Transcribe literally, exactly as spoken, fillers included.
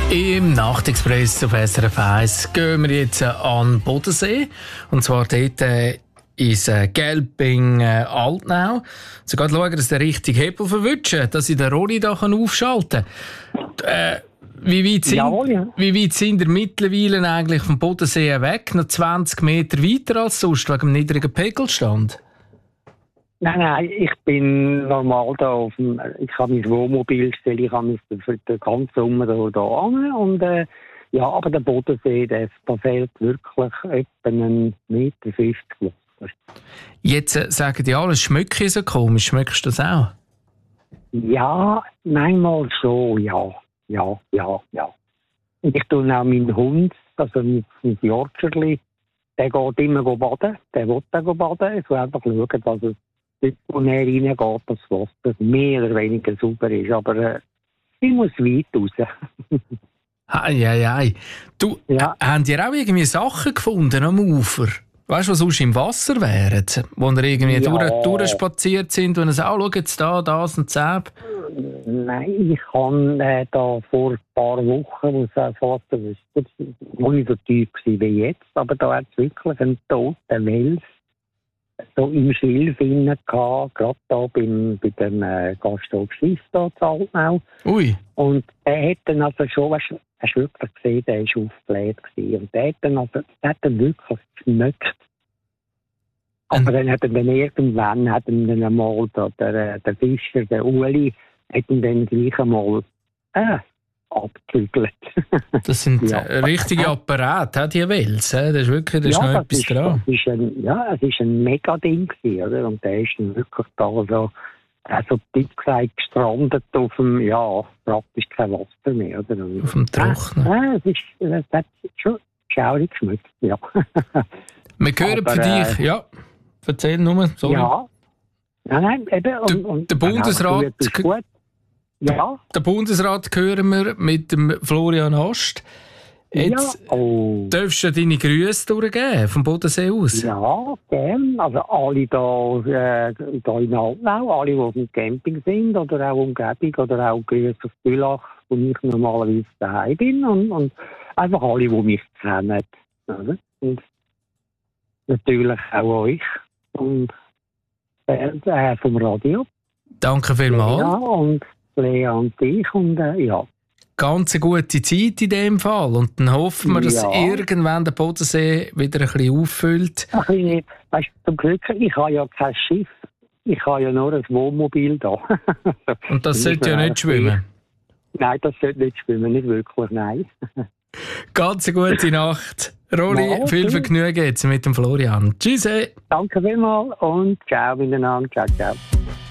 Im Nachtexpress auf S R F eins gehen wir jetzt an den Bodensee. Und zwar dort äh, ins äh, Gelbing äh, Altnau. So geht schauen, dass der richtige Hebel verwünschen, dass ich den Rolli da aufschalten kann. Äh, wie, weit sind, Jawohl, ja. wie weit sind ihr mittlerweile eigentlich vom Bodensee weg? Noch zwanzig Meter weiter als sonst, wegen dem niedrigen Pegelstand? Nein, nein, ich bin normal da auf dem, ich habe mein Wohnmobil gestellt, ich habe mich für den ganzen Sommer da, da an und äh, ja, aber der Bodensee, der, da fehlt wirklich etwa einen Meter fünfzig Wasser. Jetzt äh, sagen die alle, es schmeckt so komisch, schmeckst du das auch? Ja, manchmal schon, ja, ja, ja, ja. Und ich tue auch meinen Hund, also mein, mein Yorkscherli, der geht immer baden, der will dann baden, ich will einfach schauen, dass es dort, wo er reingeht, das Wasser mehr oder weniger sauber ist. Aber äh, ich muss weit raus. Hei, hei, hei. Du, Ja. äh, habt ihr auch irgendwie Sachen gefunden am Ufer? Weißt du, was sonst im Wasser wären? Wo ihr irgendwie Ja. durch, durchspaziert sind und sagen, oh, schau jetzt da, das und das. Nein, ich habe äh, da vor ein paar Wochen, wo es auch fast ist, wo nicht so tief war wie jetzt, aber da hat es wirklich einen toten Wels so im Schilf hinein gehabt, gerade da beim, bei dem äh, Gasthof Schiff da zu Altnau. Ui. Und der hat dann also schon, weißt du, hast du wirklich gesehen, der war aufgebläht gewesen. Und der hat dann, also, der hat dann wirklich geschmeckt. Aber dann hat er dann irgendwann, hat er dann einmal da, der, der Fischer, der Uli, hat ihn dann gleich einmal äh, abgezügelt. Das sind Ja. äh, richtige Apparate, die Wels. Äh? Das ist wirklich, da ist noch das etwas ist, dran. das ist ein, ja, es ist ein Mega-Ding gewesen, oder? Und der ist dann wirklich da so, also dick gesagt, gestrandet auf dem, ja, praktisch kein Wasser mehr, oder? Und, Auf dem Trocknen. Ja, ja, es ist, es hat schon schaurig geschmeckt, ja. Wir hören Aber, für dich, äh, ja. Erzähl nur, sorry. Ja. Nein, nein, eben. Der- Und, und, der Bundesrat- Ja, das ist gut. Ja. Den Bundesrat hören wir mit dem Florian Ost. Jetzt ja. Oh. darfst du deine Grüße durchgeben, vom Bodensee aus. Ja, gern. Also alle da, äh, da in Altnau, alle, die auf dem Camping sind oder auch Umgebung oder auch Grüße auf Bülach, wo ich normalerweise daheim bin und, und einfach alle, die mich kennen. Oder? Und natürlich auch euch und, äh, vom Radio. Danke vielmals. Ja, und Lea und dich und äh, ja. Ganz eine gute Zeit in dem Fall. Und dann hoffen wir, dass Ja. irgendwann der Bodensee wieder ein bisschen auffüllt. Ach, ich, weißt, zum Glück, ich habe ja kein Schiff. Ich habe ja nur ein Wohnmobil da. Und das sollte ja nicht schwimmen. Nein, das sollte nicht schwimmen, nicht wirklich, nein. Ganz eine gute Nacht. Rolli, Ja, viel okay. Vergnügen jetzt mit dem Florian. Tschüss. Danke vielmals und ciao miteinander. Ciao, ciao.